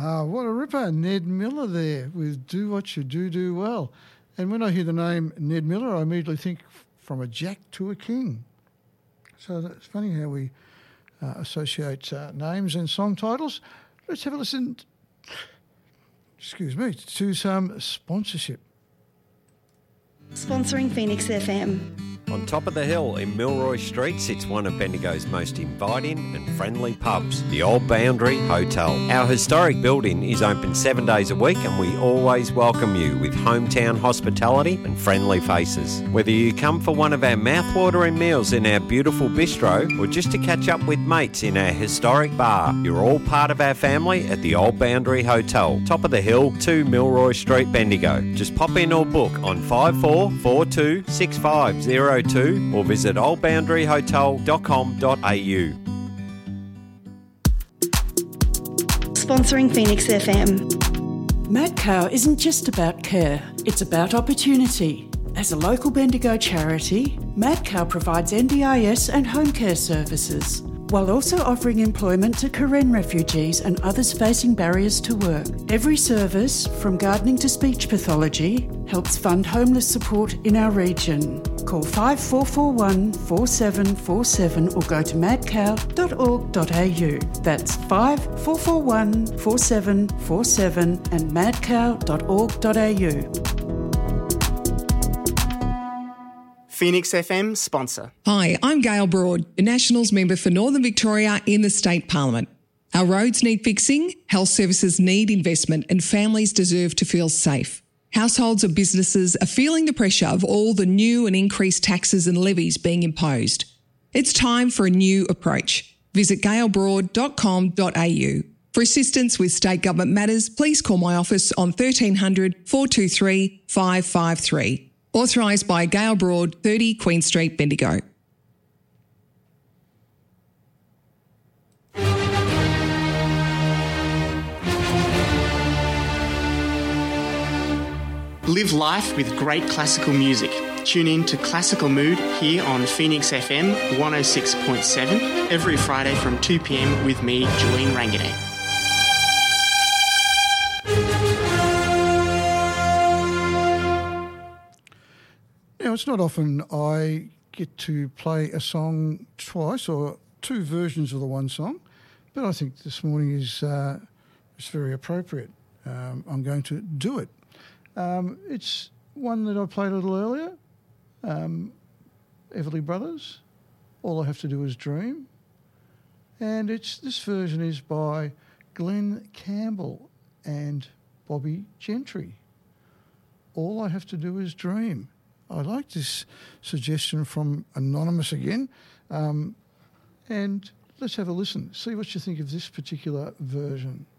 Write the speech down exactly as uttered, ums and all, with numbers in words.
Ah, what a ripper. Ned Miller there with Do What You Do, Do Well. And when I hear the name Ned Miller, I immediately think from a Jack to a King. So it's funny how we uh, associate uh, names and song titles. Let's have a listen, excuse me, to some sponsorship. Sponsoring Phoenix F M. On top of the hill in Milroy Street sits one of Bendigo's most inviting and friendly pubs, the Old Boundary Hotel. Our historic building is open seven days a week and we always welcome you with hometown hospitality and friendly faces. Whether you come for one of our mouthwatering meals in our beautiful bistro or just to catch up with mates in our historic bar, you're all part of our family at the Old Boundary Hotel, top of the hill, two Milroy Street, Bendigo. Just pop in or book on five four four two six five zero two or visit old boundary hotel dot com dot a u. Sponsoring Phoenix F M. Madcow isn't just about care, it's about opportunity. As a local Bendigo charity, Madcow provides N D I S and home care services, while also offering employment to Karen refugees and others facing barriers to work. Every service, from gardening to speech pathology, helps fund homeless support in our region. Call five four four one four seven four seven or go to madcow dot org dot a u. That's five four four one four seven four seven and madcow dot org dot a u. Phoenix F M sponsor. Hi, I'm Gail Broad, the Nationals member for Northern Victoria in the State Parliament. Our roads need fixing, health services need investment, and families deserve to feel safe. Households and businesses are feeling the pressure of all the new and increased taxes and levies being imposed. It's time for a new approach. Visit gail broad dot com dot a u. For assistance with state government matters, please call my office on thirteen hundred four two three five five three. Authorised by Gail Broad, thirty Queen Street, Bendigo. Live life with great classical music. Tune in to Classical Mood here on Phoenix F M one oh six point seven every Friday from two p m with me, Julian Ranganay. Now, it's not often I get to play a song twice or two versions of the one song, but I think this morning is, uh, is very appropriate. Um, I'm going to do it. Um, it's one that I played a little earlier, um, Everly Brothers, All I Have to Do Is Dream. And it's this version is by Glenn Campbell and Bobby Gentry. All I Have to Do Is Dream. I like this suggestion from Anonymous again. Um, and let's have a listen. See what you think of this particular version.